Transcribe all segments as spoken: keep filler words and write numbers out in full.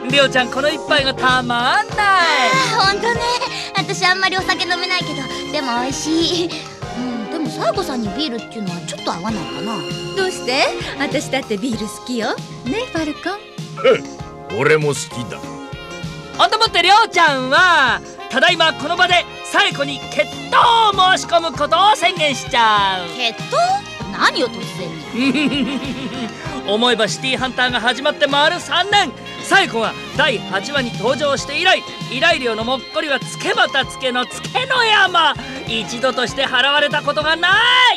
りょうちゃんこの一杯がたまんない。 ほんとね、私あんまりお酒飲めないけど、でも美味しい。うん、でもサイコさんにビールっていうのはちょっと合わないかな。 どうして？私だってビール好きよ。ねファルコン。 俺も好きだ。 ほんともってりょうちゃんはただいまこの場でサイコに決闘を申し込むことを宣言しちゃう。 決闘？何よ突然に。 思えばシティハンターが始まって丸さんねん。サイコがだいはちわに登場して以来、依頼料のもっこりはつけまたつけのつけの山。一度として払われたことがない。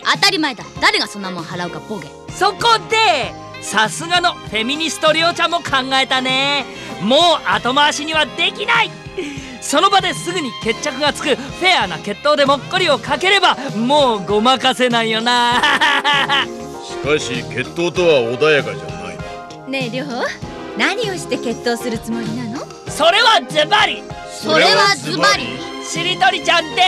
当たり前だ。誰がそんなもん払うかボケ。 そこでさすがのフェミニストりょうちゃんも考えたね。もう後回しにはできない。その場ですぐに決着がつくフェアな決闘でもっこりをかければもうごまかせないよな。 しかし決闘とは穏やかじゃないな。 ねえりょう、何をして決闘するつもりなの？ それはズバリそれはズバリしりとりちゃんです。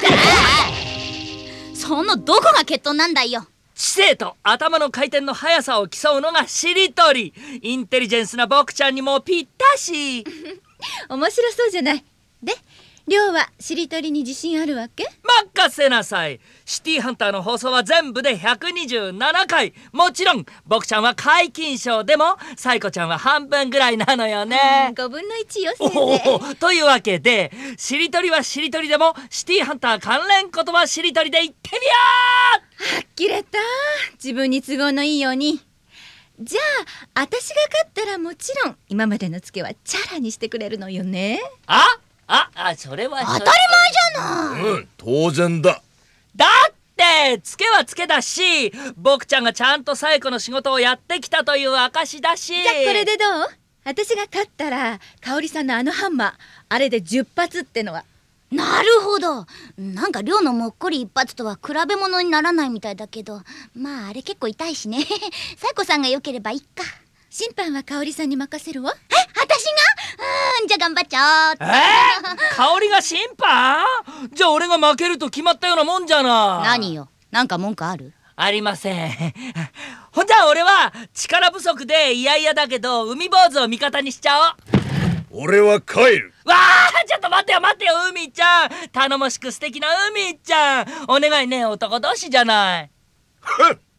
そのどこが決闘なんだよ。 知性と頭の回転の速さを競うのがしりとり。インテリジェンスな僕ちゃんにもぴったし。 面白そうじゃない。で、りょうはしりとりに自信あるわけ？ 任せなさい。シティハンターの放送は全部でひゃくにじゅうななかい。もちろん僕ちゃんは皆勤賞でもサイコちゃんは半分ぐらいなのよね。 ごぶんのいちよせいぜい。 おお、というわけでしりとりはしりとりでもシティハンター関連言葉しりとりで言ってみよう。 はっきれた。自分に都合のいいように。じゃあ私が勝ったらもちろん今までのツケはチャラにしてくれるのよね。 あああ、それは当たり前じゃない。 うん、当然だ。 だってツケはツケだし、僕ちゃんがちゃんとサイコの仕事をやってきたという証だし。 じゃあこれでどう？私が勝ったら香織さんのあのハンマー、あれでじゅっぱつってのは。 なるほど。なんか寮のもっこり一発とは比べ物にならないみたいだけど、まああれ結構痛いしね。サイコさんが良ければいいか。 審判は香織さんに任せるわ。 え、私が？うーん、じゃあ頑張っちゃおう。 えー、香りが審判？じゃあ俺が負けると決まったようなもんじゃない。 何よ、なんか文句ある？ ありません。ほんじゃあ俺は力不足でいやいやだけど海坊主を味方にしちゃおう。 俺は帰る。 わあ、ちょっと待ってよ待ってよ海ちゃん、頼もしく素敵な海ちゃん、お願いね、男同士じゃない。 ふっ。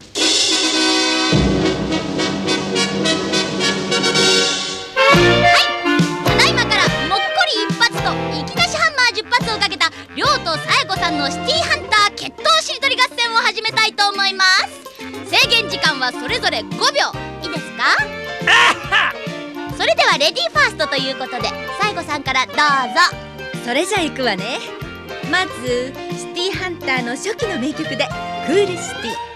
ただいまからもっこり一発といきなしハンマーじゅっぱつをかけた寮とさやこさんのシティハンター決闘しりとり合戦を始めたいと思います。制限時間はそれぞれごびょう。いいですか？それではレディーファーストということでさやこさんからどうぞ。 それじゃ行くわね。まずシティハンターの初期の名曲でクールシティ。